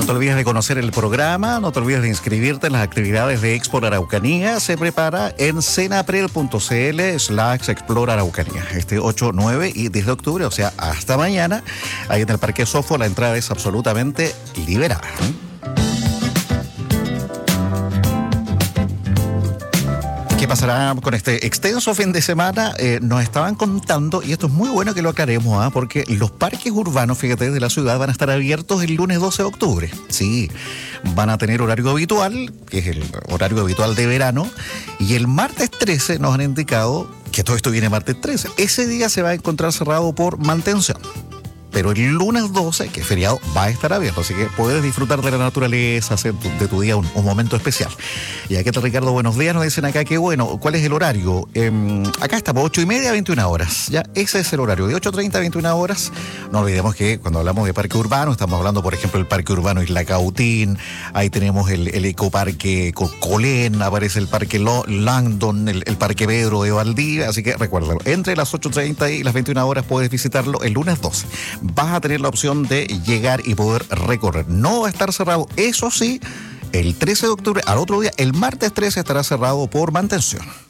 te olvides de conocer el programa, no te olvides de inscribirte en las actividades de Expo Araucanía. Se prepara en cenaprel.cl/Explora Araucanía. Este 8, 9 y 10 de octubre, o sea, hasta mañana, ahí en el Parque Sofo, la entrada es absolutamente liberada. ¿Qué pasará con este extenso fin de semana? Nos estaban contando, y esto es muy bueno que lo aclaremos, porque los parques urbanos, fíjate, de la ciudad van a estar abiertos el lunes 12 de octubre. Sí, van a tener horario habitual, que es el horario habitual de verano, y el martes 13 nos han indicado que todo esto viene martes 13. Ese día se va a encontrar cerrado por mantención. Pero el lunes 12, que es feriado, va a estar abierto, así que puedes disfrutar de la naturaleza, hacer de tu día un momento especial. Y aquí está Ricardo, buenos días, nos dicen acá que bueno, ¿cuál es el horario? Acá estamos, 8:30 a 21 horas, ya ese es el horario, de 8:30 a 21 horas. No olvidemos que cuando hablamos de parque urbano, estamos hablando, por ejemplo, del parque urbano Isla Cautín, ahí tenemos el ecoparque Colén, aparece el parque Langdon, el parque Pedro de Valdivia, así que recuérdalo, entre las 8:30 y las 21 horas puedes visitarlo el lunes 12. Vas a tener la opción de llegar y poder recorrer. No va a estar cerrado, eso sí, el 13 de octubre, al otro día, el martes 13 estará cerrado por mantención.